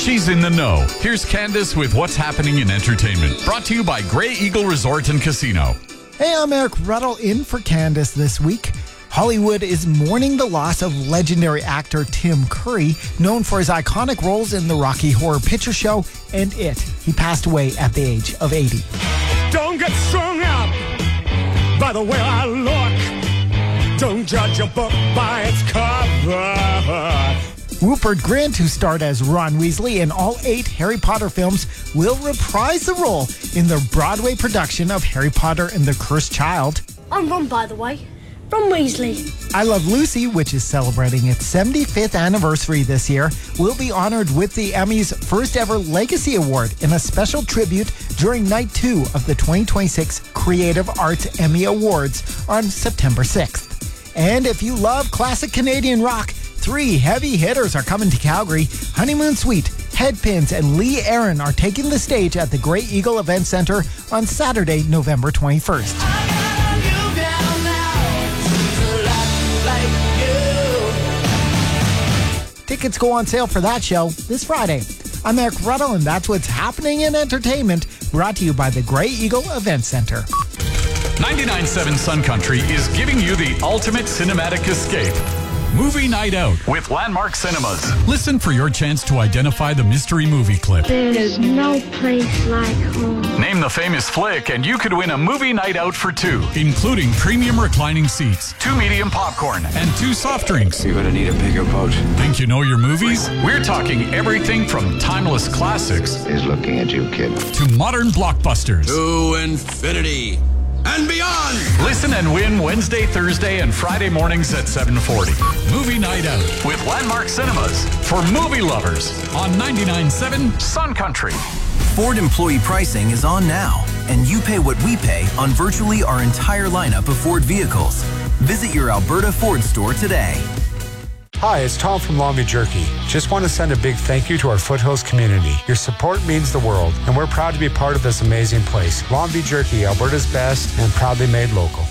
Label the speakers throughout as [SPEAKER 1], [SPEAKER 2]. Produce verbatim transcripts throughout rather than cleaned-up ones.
[SPEAKER 1] She's in the know. Here's Candace with what's happening in entertainment. Brought to you by Grey Eagle Resort and Casino.
[SPEAKER 2] Hey, I'm Eric Ruddle in for Candace this week. Hollywood is mourning the loss of legendary actor Tim Curry, known for his iconic roles in the Rocky Horror Picture Show and It. He passed away at the age of eighty.
[SPEAKER 3] Don't get strung up by the way I look. Don't judge a book by its cover.
[SPEAKER 2] Rupert Grint, who starred as Ron Weasley in all eight Harry Potter films, will reprise the role in the Broadway production of Harry Potter and the Cursed Child.
[SPEAKER 4] I'm Ron, by the way. Ron Weasley.
[SPEAKER 2] I Love Lucy, which is celebrating its seventy-fifth anniversary this year, will be honored with the Emmys' first ever Legacy Award in a special tribute during night two of the twenty twenty-six Creative Arts Emmy Awards on September sixth. And if you love classic Canadian rock, three heavy hitters are coming to Calgary. Honeymoon Suite, Headpins, and Lee Aaron are taking the stage at the Grey Eagle Event Center on Saturday, November twenty-first. Tickets go on sale for that show this Friday. I'm Eric Ruddle, and that's what's happening in entertainment, brought to you by the Grey Eagle Event Center.
[SPEAKER 1] ninety-nine point seven Sun Country is giving you the ultimate cinematic escape. Movie Night Out with Landmark Cinemas. Listen for your chance to identify the mystery movie clip.
[SPEAKER 4] There's no place like home.
[SPEAKER 1] Name the famous flick and you could win a movie night out for two, including premium reclining seats, two medium popcorn, and two soft drinks.
[SPEAKER 5] You're gonna need a bigger boat.
[SPEAKER 1] Think you know your movies? We're talking everything from timeless classics
[SPEAKER 5] He's looking at you, kid.
[SPEAKER 1] to modern blockbusters.
[SPEAKER 6] To infinity and beyond.
[SPEAKER 1] Listen and win Wednesday, Thursday, and Friday mornings at seven forty. Movie Night Out with Landmark Cinemas for movie lovers on ninety-nine point seven Sun Country.
[SPEAKER 7] Ford employee pricing is on now, and you pay what we pay on virtually our entire lineup of Ford vehicles. Visit your Alberta Ford store today.
[SPEAKER 8] Hi, it's Tom from Long Beach Jerky. Just want to send a big thank you to our Foothills community. Your support means the world, and we're proud to be part of this amazing place. Long Beach Jerky, Alberta's best, and proudly made local.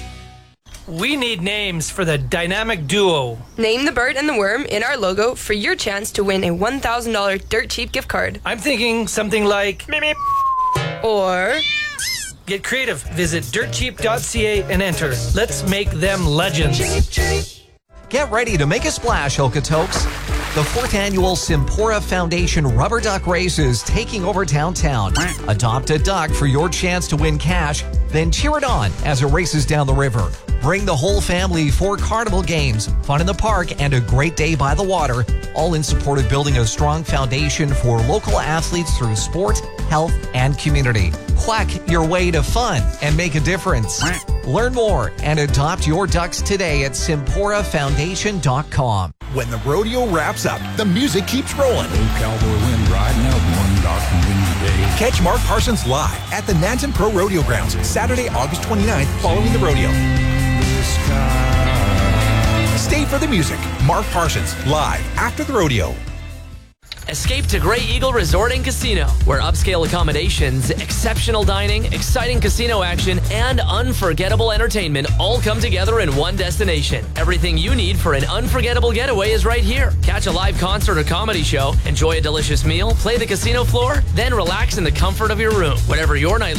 [SPEAKER 9] We need names for the dynamic duo.
[SPEAKER 10] Name the bird and the worm in our logo for your chance to win a one thousand dollars Dirt Cheap gift card.
[SPEAKER 9] I'm thinking something like meep, meep.
[SPEAKER 10] Or
[SPEAKER 9] get creative. Visit dirt cheap dot c a and enter. Let's make them legends.
[SPEAKER 11] Cheap, cheap. Get ready to make a splash, Okotoks. The fourth annual Simpora Foundation Rubber Duck Race is taking over downtown. Adopt a duck for your chance to win cash, then cheer it on as it races down the river. Bring the whole family for carnival games, fun in the park, and a great day by the water, all in support of building a strong foundation for local athletes through sport, health, and community. Quack your way to fun and make a difference. Learn more and adopt your ducks today at simpora foundation dot com.
[SPEAKER 12] When the rodeo wraps up, the music keeps rolling.
[SPEAKER 13] Old cowboy wind riding out one dark and windy day.
[SPEAKER 12] Catch Mark Parsons live at the Nanton Pro Rodeo Grounds, Saturday, August twenty-ninth, following the rodeo. Stay for the music. Mark Parsons, live after the rodeo.
[SPEAKER 14] Escape to Grey Eagle Resort and Casino, where upscale accommodations, exceptional dining, exciting casino action, and unforgettable entertainment all come together in one destination. Everything you need for an unforgettable getaway is right here. Catch a live concert or comedy show, enjoy a delicious meal, play the casino floor, then relax in the comfort of your room. Whatever your night